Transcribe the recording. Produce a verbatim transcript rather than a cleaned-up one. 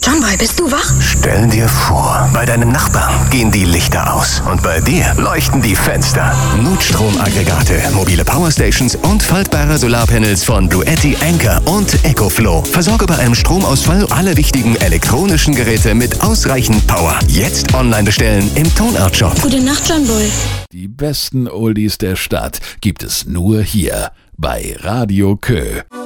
John Boy, bist du wach? Stell dir vor, bei deinem Nachbarn gehen die Lichter aus und bei dir leuchten die Fenster. Notstromaggregate, mobile Powerstations und faltbare Solarpanels von Bluetti, Anker und EcoFlow. Versorge bei einem Stromausfall alle wichtigen elektronischen Geräte mit ausreichend Power. Jetzt online bestellen im Tonart-Shop. Gute Nacht, John Boy. Die besten Oldies der Stadt gibt es nur hier bei Radio Kö.